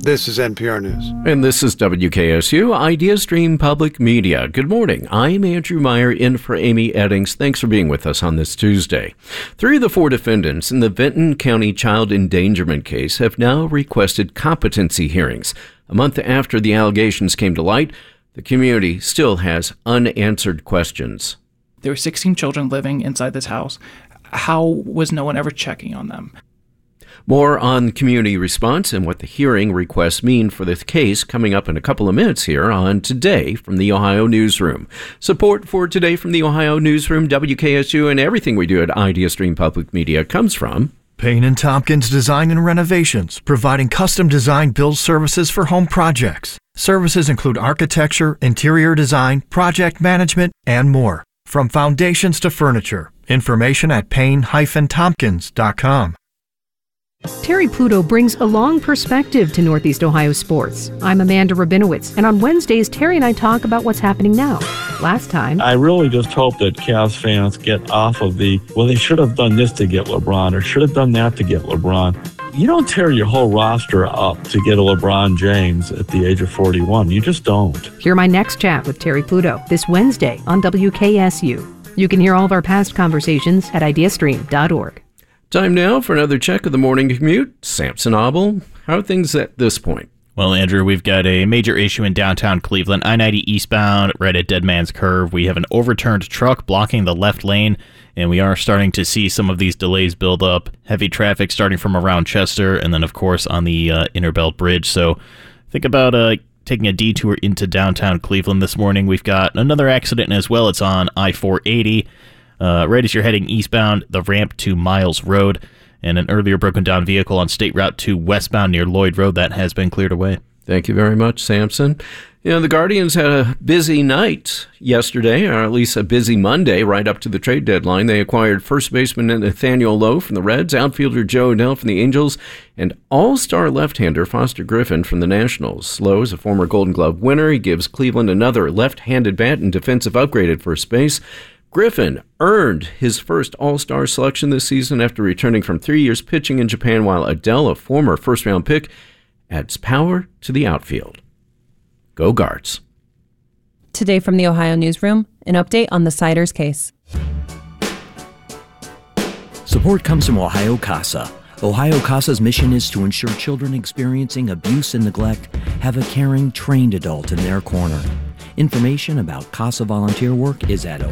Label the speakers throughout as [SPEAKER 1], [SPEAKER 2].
[SPEAKER 1] This is NPR News.
[SPEAKER 2] And this is WKSU, IdeaStream Public Media. Good morning. I'm Andrew Meyer, in for Amy Eddings. Thanks for being with us on this Tuesday. 3 of the 4 defendants in the Vinton County child endangerment case have now requested competency hearings. A month after the allegations came to light, the community still has unanswered questions.
[SPEAKER 3] There were 16 children living inside this house. How was no one ever checking on them?
[SPEAKER 2] More on community response and what the hearing requests mean for this case coming up in a couple of minutes here on Today from the Ohio Newsroom. Support for Today from the Ohio Newsroom, WKSU, and everything we do at IdeaStream Public Media comes from
[SPEAKER 4] Payne & Tompkins Design and Renovations, providing custom design build services for home projects. Services include architecture, interior design, project management, and more. From foundations to furniture. Information at payne-tompkins.com.
[SPEAKER 5] Terry Pluto brings a long perspective to Northeast Ohio sports. I'm Amanda Rabinowitz, and on Wednesdays, Terry and I talk about what's happening now. Last time,
[SPEAKER 6] I really just hope that Cavs fans get off of they should have done this to get LeBron, or should have done that to get LeBron. You don't tear your whole roster up to get a LeBron James at the age of 41. You just don't.
[SPEAKER 5] Hear my next chat with Terry Pluto this Wednesday on WKSU. You can hear all of our past conversations at ideastream.org.
[SPEAKER 2] Time now for another check of the morning commute. Samson Abel, how are things at this point?
[SPEAKER 7] Well, Andrew, we've got a major issue in downtown Cleveland, I-90 eastbound, right at Dead Man's Curve. We have an overturned truck blocking the left lane, and we are starting to see some of these delays build up. Heavy traffic starting from around Chester, and then, of course, on the Innerbelt Bridge. So think about taking a detour into downtown Cleveland this morning. We've got another accident as well. It's on I-480. Right as you're heading eastbound, the ramp to Miles Road, and an earlier broken down vehicle on State Route 2 westbound near Lloyd Road that has been cleared away.
[SPEAKER 2] Thank you very much, Samson. You know, the Guardians had a busy night yesterday, or at least a busy Monday, right up to the trade deadline. They acquired first baseman Nathaniel Lowe from the Reds, outfielder Joe Adell from the Angels, and all-star left-hander Foster Griffin from the Nationals. Lowe is a former Golden Glove winner. He gives Cleveland another left-handed bat and defensive upgrade at first base. Griffin earned his first All-Star selection this season after returning from 3 years pitching in Japan, while Adell, a former first-round pick, adds power to the outfield. Go Guards.
[SPEAKER 8] Today from the Ohio Newsroom, an update on the Siders case.
[SPEAKER 9] Support comes from Ohio CASA. Ohio CASA's mission is to ensure children experiencing abuse and neglect have a caring, trained adult in their corner. Information about CASA volunteer work is at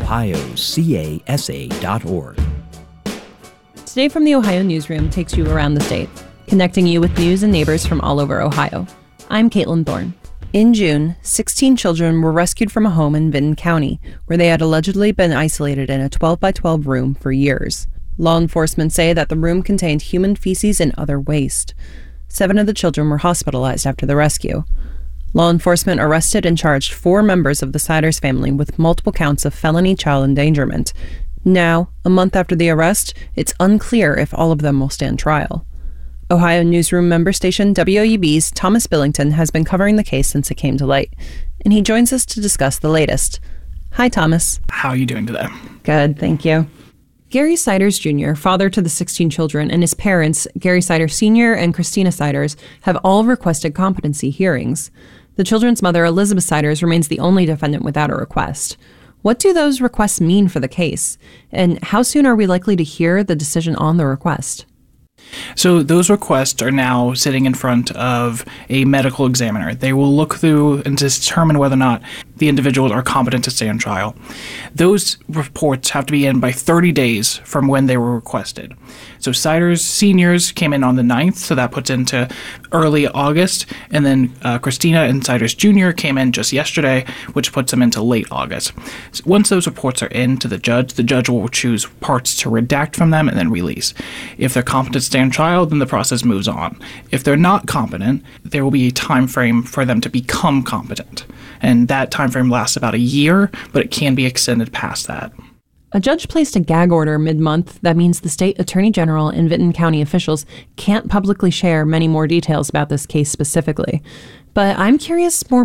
[SPEAKER 9] ohiocasa.org.
[SPEAKER 8] Today from the Ohio Newsroom takes you around the state, connecting you with news and neighbors from all over Ohio. I'm Caitlin Thorne. In June, 16 children were rescued from a home in Vinton County, where they had allegedly been isolated in a 12-by-12 room for years. Law enforcement say that the room contained human feces and other waste. 7 of the children were hospitalized after the rescue. Law enforcement arrested and charged 4 members of the Siders family with multiple counts of felony child endangerment. Now, a month after the arrest, it's unclear if all of them will stand trial. Ohio Newsroom member station WOUB's Thomas Billington has been covering the case since it came to light, and he joins us to discuss the latest. Hi, Thomas.
[SPEAKER 3] How are you doing today?
[SPEAKER 8] Good, thank you. Gary Siders Jr., father to the 16 children, and his parents, Gary Siders Sr. and Christina Siders, have all requested competency hearings. The children's mother, Elizabeth Siders, remains the only defendant without a request. What do those requests mean for the case? And how soon are we likely to hear the decision on the request?
[SPEAKER 3] So those requests are now sitting in front of a medical examiner. They will look through and determine whether or not the individuals are competent to stand trial. Those reports have to be in by 30 days from when they were requested. So Siders seniors came in on the 9th, so that puts into early August, and then Christina and Siders Jr. came in just yesterday, which puts them into late August. So once those reports are in to the judge will choose parts to redact from them and then release. If they're competent to stand trial, then the process moves on. If they're not competent, there will be a time frame for them to become competent. And that time frame lasts about a year, but it can be extended past that.
[SPEAKER 8] A judge placed a gag order mid-month that means the state attorney general and Vinton County officials can't publicly share many more details about this case specifically. But I'm curious more